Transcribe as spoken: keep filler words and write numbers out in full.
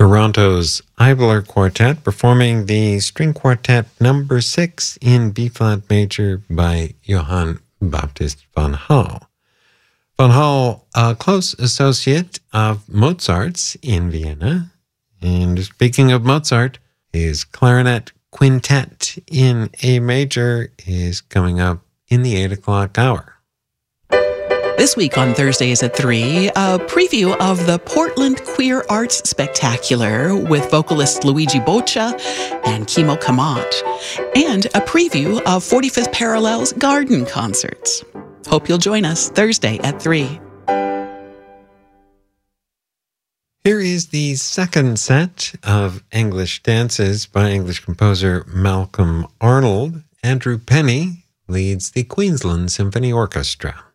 Toronto's Eibler Quartet performing the String Quartet number six in B-flat major by Johann Baptist von Hall. Von Hall, a close associate of Mozart's in Vienna. And speaking of Mozart, his clarinet quintet in A major is coming up in the eight o'clock hour. This week on Thursdays at three, a preview of the Portland Queer Arts Spectacular with vocalist Luigi Boccia and Kimo Kamat, and a preview of forty-fifth Parallel's garden concerts. Hope you'll join us Thursday at three. Here is the second set of English dances by English composer Malcolm Arnold. Andrew Penny leads the Queensland Symphony Orchestra.